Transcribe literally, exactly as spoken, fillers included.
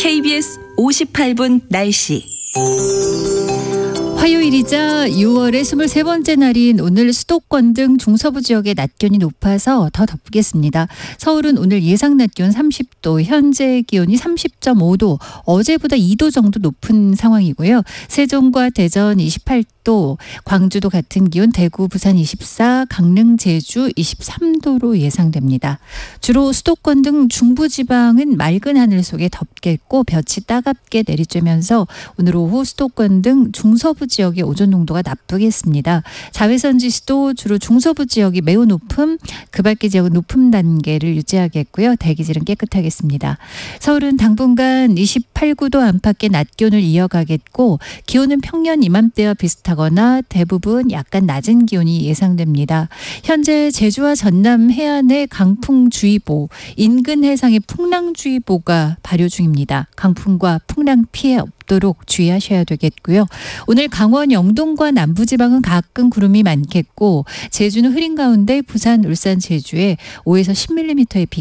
케이비에스 오십팔 분 날씨. 화요일이자 유월의 스물세 번째 날인 오늘 수도권 등 중서부 지역의 낮 기온이 높아서 더 덥겠습니다. 서울은 오늘 예상 낮 기온 삼십 도, 현재 기온이 삼십 점 오 도, 어제보다 이 도 정도 높은 상황이고요. 세종과 대전 이십팔 도, 광주도 같은 기온, 대구, 부산 이십사, 강릉, 제주 이십삼 도로 예상됩니다. 주로 수도권 등 중부지방은 맑은 하늘 속에 덥겠고 볕이 따갑게 내리쬐면서 오늘 오후 수도권 등 중서부 지역의 오존 농도가 나쁘겠습니다. 자외선 지수도 주로 중서부 지역이 매우 높음, 그 밖의 지역은 높음 단계를 유지하겠고요. 대기질은 깨끗하겠습니다. 서울은 당분간 이십팔, 구 도 안팎의 낮 기온을 이어가겠고 기온은 평년 이맘때와 비슷하거나 대부분 약간 낮은 기온이 예상됩니다. 현재 제주와 전남 해안에 강풍주의보, 인근 해상에 풍랑주의보가 발효 중입니다. 강풍과 풍랑 피해 없도록 주의하셔야 되겠고요. 오늘 강원 영동과 남부지방은 가끔 구름이 많겠고 제주는 흐린 가운데 부산, 울산, 제주에 오에서 십 밀리미터의 비